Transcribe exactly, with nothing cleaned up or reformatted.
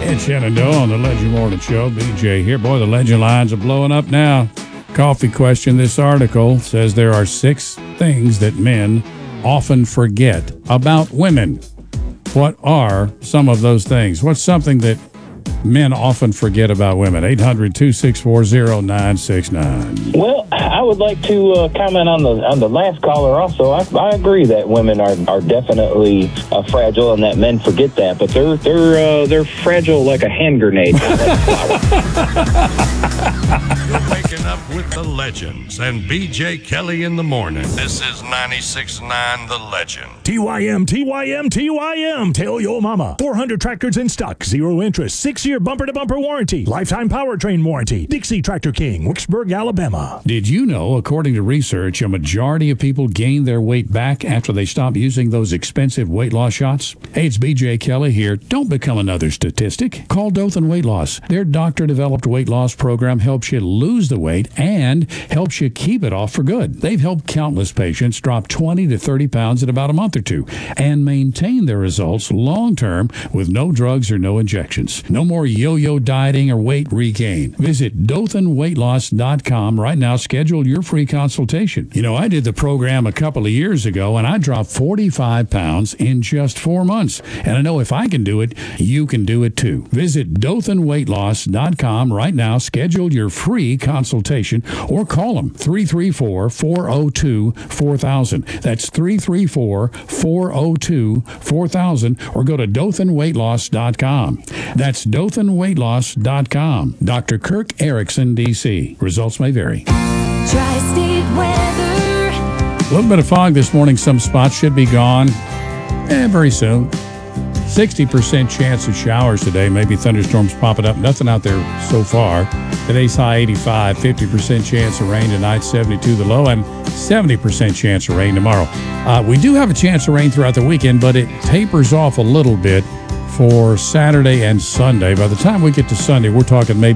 It's Shenandoah on the Legend Morning Show. B J here. Boy, the legend lines are blowing up now. Coffee question. This article says there are six things that men often forget about women. What are some of those things? What's something that men often forget about women? eight hundred, two six four, zero nine six nine. Well, I would like to uh, comment on the on the last caller also. I, I agree that women are, are definitely uh, fragile and that men forget that, but they're they're uh, they're fragile like a hand grenade. Not like You're waking up with the legends and B J Kelly in the morning. This is ninety-six point nine The Legend. T Y M, T Y M, T Y M. Tell your mama. four hundred tractors in stock, zero interest, six-year bumper-to-bumper warranty, lifetime powertrain warranty. Dixie Tractor King, Wicksburg, Alabama. Did you know, according to research, a majority of people gain their weight back after they stop using those expensive weight loss shots? Hey, it's B J Kelly here. Don't become another statistic. Call Dothan Weight Loss. Their doctor-developed weight loss program helps you lose the weight and helps you keep it off for good. They've helped countless patients drop twenty to thirty pounds in about a month or two and maintain their results long-term with no drugs or no injections. No more yo-yo dieting or weight regain. Visit Dothan Weight Loss dot com right now. Schedule your free consultation. You know, I did the program a couple of years ago, and I dropped forty-five pounds in just four months. And I know if I can do it, you can do it too. Visit Dothan Weight Loss dot com right now. Schedule your free consultation or call them three three four, four zero two, four thousand. That's three three four, four zero two, four thousand, or go to Dothan Weight Loss dot com. That's Dothan Weight Loss dot com. Doctor Kirk Erickson, D C. Results may vary. Tri-state weather. A little bit of fog this morning. Some spots should be gone eh, very soon. sixty percent chance of showers today. Maybe thunderstorms popping up. Nothing out there so far. Today's high eighty-five. fifty percent chance of rain tonight. seventy-two the low. And seventy percent chance of rain tomorrow. Uh, we do have a chance of rain throughout the weekend, but it tapers off a little bit for Saturday and Sunday. By the time we get to Sunday, we're talking maybe